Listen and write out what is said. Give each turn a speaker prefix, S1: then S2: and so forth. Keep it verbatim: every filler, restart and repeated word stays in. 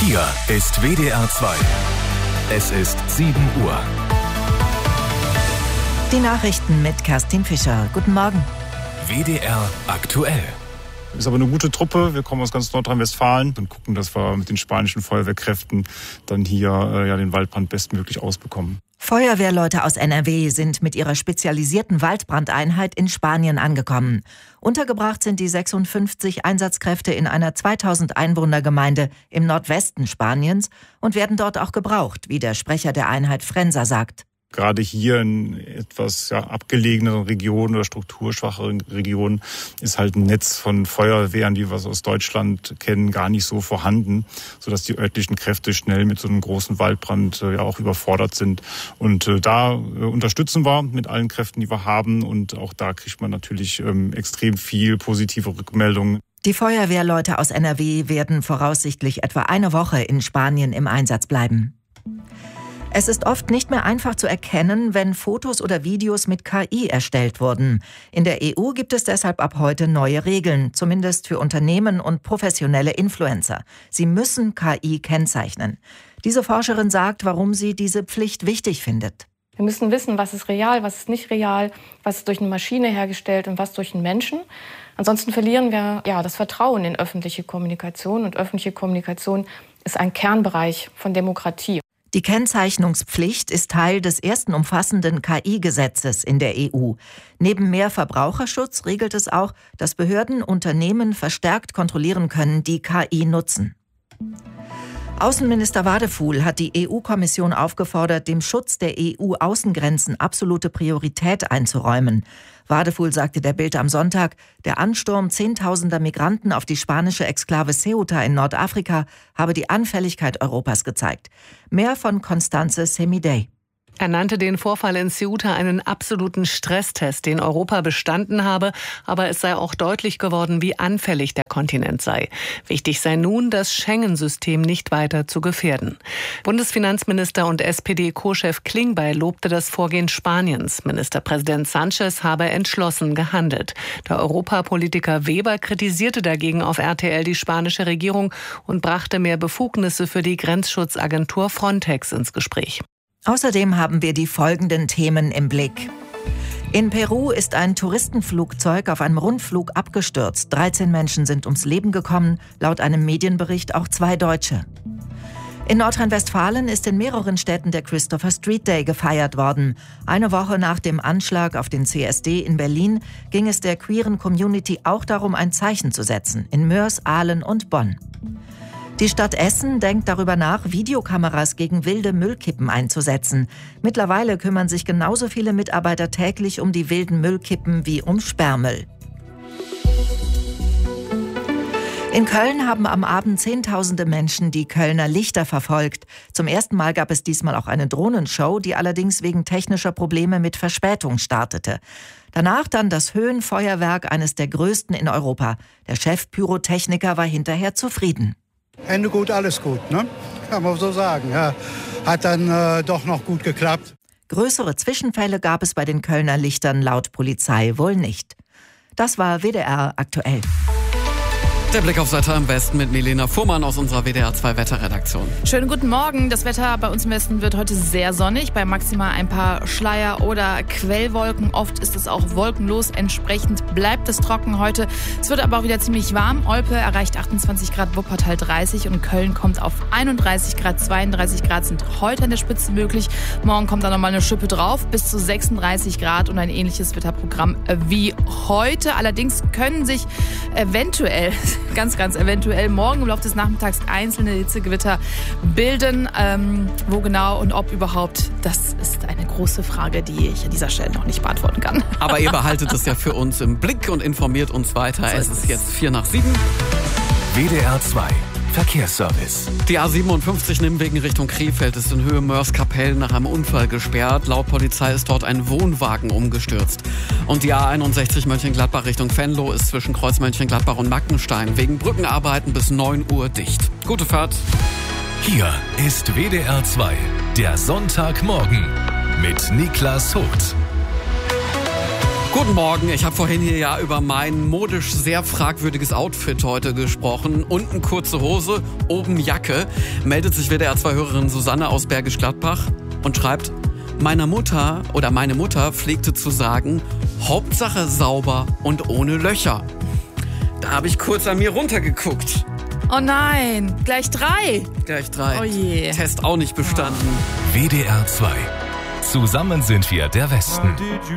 S1: Hier ist W D R zwei. Es ist sieben Uhr.
S2: Die Nachrichten mit Kerstin Fischer. Guten Morgen.
S1: W D R aktuell.
S3: Ist aber eine gute Truppe. Wir kommen aus ganz Nordrhein-Westfalen und gucken, dass wir mit den spanischen Feuerwehrkräften dann hier äh, ja, den Waldbrand bestmöglich ausbekommen.
S2: Feuerwehrleute aus N R W sind mit ihrer spezialisierten Waldbrandeinheit in Spanien angekommen. Untergebracht sind die sechsundfünfzig Einsatzkräfte in einer zweitausend Einwohnergemeinde im Nordwesten Spaniens und werden dort auch gebraucht, wie der Sprecher der Einheit Frensa sagt.
S3: Gerade hier in etwas ja, abgelegeneren Regionen oder strukturschwacheren Regionen ist halt ein Netz von Feuerwehren, wie wir es aus Deutschland kennen, gar nicht so vorhanden, sodass die örtlichen Kräfte schnell mit so einem großen Waldbrand äh, ja auch überfordert sind. Und äh, da äh, unterstützen wir mit allen Kräften, die wir haben. Und auch da kriegt man natürlich ähm, extrem viel positive Rückmeldungen.
S2: Die Feuerwehrleute aus N R W werden voraussichtlich etwa eine Woche in Spanien im Einsatz bleiben. Es ist oft nicht mehr einfach zu erkennen, wenn Fotos oder Videos mit K I erstellt wurden. In der E U gibt es deshalb ab heute neue Regeln, zumindest für Unternehmen und professionelle Influencer. Sie müssen K I kennzeichnen. Diese Forscherin sagt, warum sie diese Pflicht wichtig findet.
S4: Wir müssen wissen, was ist real, was ist nicht real, was ist durch eine Maschine hergestellt und was durch einen Menschen. Ansonsten verlieren wir ja das Vertrauen in öffentliche Kommunikation. Und öffentliche Kommunikation ist ein Kernbereich von Demokratie.
S2: Die Kennzeichnungspflicht ist Teil des ersten umfassenden K I-Gesetzes in der E U. Neben mehr Verbraucherschutz regelt es auch, dass Behörden Unternehmen verstärkt kontrollieren können, die K I nutzen. Außenminister Wadefuhl hat die E U-Kommission aufgefordert, dem Schutz der E U-Außengrenzen absolute Priorität einzuräumen. Wadefuhl sagte der Bild am Sonntag, der Ansturm zehntausender Migranten auf die spanische Exklave Ceuta in Nordafrika habe die Anfälligkeit Europas gezeigt. Mehr von Constanze Semidey.
S5: Er nannte den Vorfall in Ceuta einen absoluten Stresstest, den Europa bestanden habe, aber es sei auch deutlich geworden, wie anfällig der Kontinent sei. Wichtig sei nun, das Schengen-System nicht weiter zu gefährden. Bundesfinanzminister und S P D-Co-Chef Klingbeil lobte das Vorgehen Spaniens. Ministerpräsident Sánchez habe entschlossen gehandelt. Der Europapolitiker Weber kritisierte dagegen auf R T L die spanische Regierung und brachte mehr Befugnisse für die Grenzschutzagentur Frontex ins Gespräch.
S2: Außerdem haben wir die folgenden Themen im Blick. In Peru ist ein Touristenflugzeug auf einem Rundflug abgestürzt. dreizehn Menschen sind ums Leben gekommen, laut einem Medienbericht auch zwei Deutsche. In Nordrhein-Westfalen ist in mehreren Städten der Christopher Street Day gefeiert worden. Eine Woche nach dem Anschlag auf den C S D in Berlin ging es der queeren Community auch darum, ein Zeichen zu setzen, in Moers, Aalen und Bonn. Die Stadt Essen denkt darüber nach, Videokameras gegen wilde Müllkippen einzusetzen. Mittlerweile kümmern sich genauso viele Mitarbeiter täglich um die wilden Müllkippen wie um Sperrmüll. In Köln haben am Abend Zehntausende Menschen die Kölner Lichter verfolgt. Zum ersten Mal gab es diesmal auch eine Drohnenshow, die allerdings wegen technischer Probleme mit Verspätung startete. Danach dann das Höhenfeuerwerk, eines der größten in Europa. Der Chef-Pyrotechniker war hinterher zufrieden.
S6: Ende gut, alles gut, ne? Kann man so sagen. Ja, hat dann äh, doch noch gut geklappt.
S2: Größere Zwischenfälle gab es bei den Kölner Lichtern laut Polizei wohl nicht. Das war W D R aktuell.
S7: Der Blick aufs Wetter im Westen mit Milena Fuhrmann aus unserer W D R zwei Wetterredaktion.
S8: Schönen guten Morgen. Das Wetter bei uns im Westen wird heute sehr sonnig, bei maximal ein paar Schleier- oder Quellwolken. Oft ist es auch wolkenlos. Entsprechend bleibt es trocken heute. Es wird aber auch wieder ziemlich warm. Olpe erreicht achtundzwanzig Grad, Wuppertal dreißig und Köln kommt auf einunddreißig Grad. zweiunddreißig Grad sind heute an der Spitze möglich. Morgen kommt da nochmal eine Schippe drauf, bis zu sechsunddreißig Grad und ein ähnliches Wetterprogramm wie heute. Allerdings können sich eventuell ganz, ganz eventuell morgen im Laufe des Nachmittags einzelne Hitzegewitter bilden. Ähm, wo genau und ob überhaupt, das ist eine große Frage, die ich an dieser Stelle noch nicht beantworten kann.
S7: Aber ihr behaltet es ja für uns im Blick und informiert uns weiter. So es ist, ist jetzt vier nach sieben.
S1: W D R zwei Verkehrsservice.
S7: Die A siebenundfünfzig Nimwegen Richtung Krefeld ist in Höhe Moerskapelle nach einem Unfall gesperrt. Laut Polizei ist dort ein Wohnwagen umgestürzt. Und die A einundsechzig Mönchengladbach Richtung Venlo ist zwischen Kreuz Mönchengladbach und Mackenstein wegen Brückenarbeiten bis neun Uhr dicht. Gute Fahrt.
S1: Hier ist W D R zwei, der Sonntagmorgen mit Niklas Hoth.
S7: Guten Morgen, ich habe vorhin hier ja über mein modisch sehr fragwürdiges Outfit heute gesprochen. Unten kurze Hose, oben Jacke. Meldet sich W D R zwei Hörerin Susanne aus Bergisch Gladbach und schreibt: Meiner Mutter oder meine Mutter pflegte zu sagen, Hauptsache sauber und ohne Löcher. Da habe ich kurz an mir runtergeguckt.
S8: Oh nein, gleich drei.
S7: Gleich drei.
S8: Oh je.
S7: Test auch nicht bestanden.
S1: W D R zwei. Zusammen sind wir der Westen.